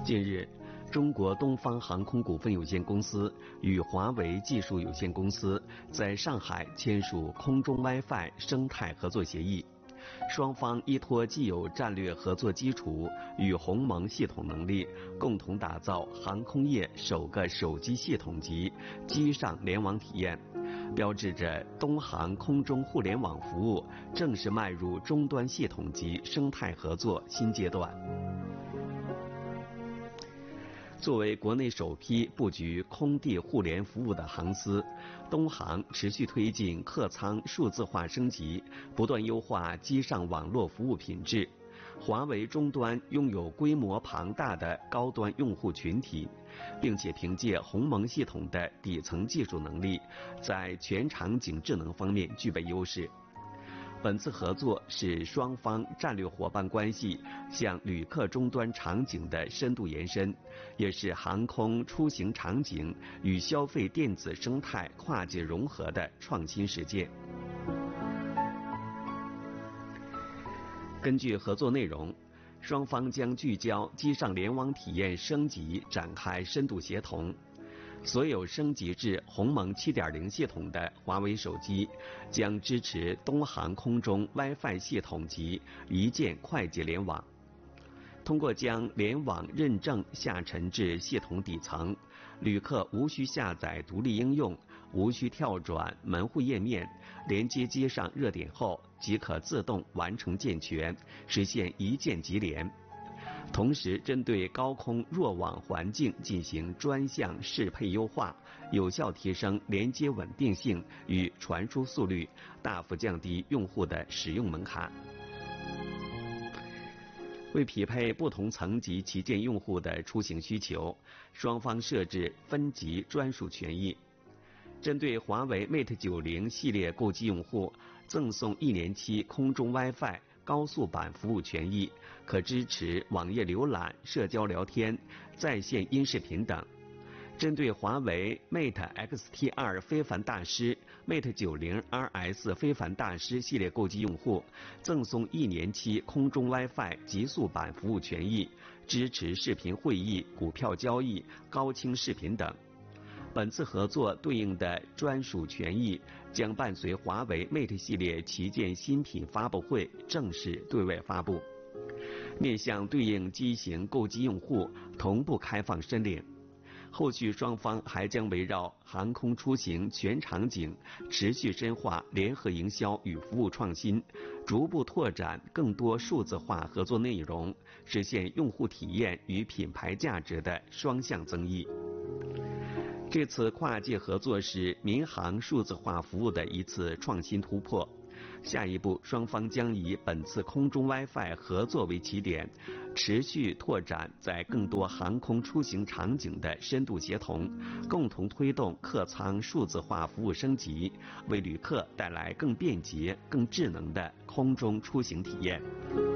近日，中国东方航空股份有限公司与华为技术有限公司在上海签署空中 WiFi 生态合作协议。双方依托既有战略合作基础与鸿蒙系统能力，共同打造航空业首个手机系统级机上联网体验，标志着东航空中互联网服务正式迈入终端系统级生态合作新阶段。作为国内首批布局空地互联服务的航司，东航持续推进客舱数字化升级，不断优化机上网络服务品质。华为终端拥有规模庞大的高端用户群体，并且凭借鸿蒙系统的底层技术能力，在全场景智能方面具备优势。本次合作是双方战略伙伴关系向旅客终端场景的深度延伸，也是航空出行场景与消费电子生态跨界融合的创新实践。根据合作内容，双方将聚焦机上联网体验升级，展开深度协同。所有升级至鸿蒙 7.0 系统的华为手机将支持东航空中 WiFi 系统级一键快捷联网。通过将联网认证下沉至系统底层，旅客无需下载独立应用，无需跳转门户页面，连接机上热点后即可自动完成健全，实现一键即联。同时，针对高空弱网环境进行专项适配优化，有效提升连接稳定性与传输速率，大幅降低用户的使用门槛。为匹配不同层级旗舰用户的出行需求，双方设置分级专属权益。针对华为 Mate 90系列购机用户，赠送1年期空中 WiFi高速版服务权益，可支持网页浏览、社交聊天、在线音视频等。针对华为 Mate X-T2 非凡大师、Mate 90 RS 非凡大师系列购机用户，赠送1年期空中 WiFi 极速版服务权益，支持视频会议、股票交易、高清视频等。本次合作对应的专属权益将伴随华为 Mate 系列旗舰新品发布会正式对外发布，面向对应机型购机用户同步开放申领。后续双方还将围绕航空出行全场景，持续深化联合营销与服务创新，逐步拓展更多数字化合作内容，实现用户体验与品牌价值的双向增益。这次跨界合作是民航数字化服务的一次创新突破。下一步，双方将以本次空中 WiFi 合作为起点，持续拓展在更多航空出行场景的深度协同，共同推动客舱数字化服务升级，为旅客带来更便捷、更智能的空中出行体验。